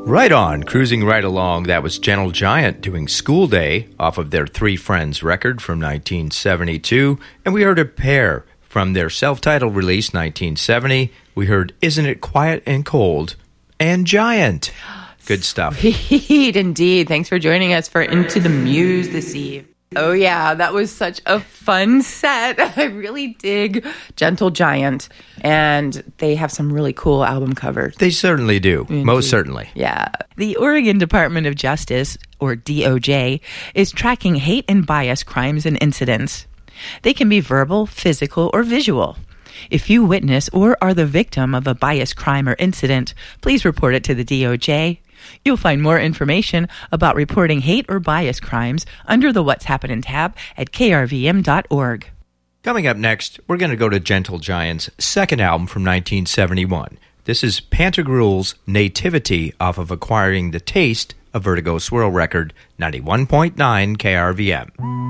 Right on, cruising right along. That was Gentle Giant doing School Day off of their Three Friends record from 1972. And we heard a pair from their self-titled release, 1970. We heard Isn't It Quiet and Cold and Giant. Good stuff. Sweet, indeed. Thanks for joining us for Into the Muse this eve. Oh, yeah, that was such a fun set. I really dig Gentle Giant, and they have some really cool album covers. They certainly do. Indeed. Most certainly. Yeah. The Oregon Department of Justice, or DOJ, is tracking hate and bias crimes and incidents. They can be verbal, physical, or visual. If you witness or are the victim of a bias crime or incident, please report it to the DOJ. You'll find more information about reporting hate or bias crimes under the What's Happening tab at krvm.org. Coming up next, we're going to go to Gentle Giant's second album from 1971. This is Pantagruel's Nativity off of Acquiring the Taste, a Vertigo Swirl record, 91.9 KRVM.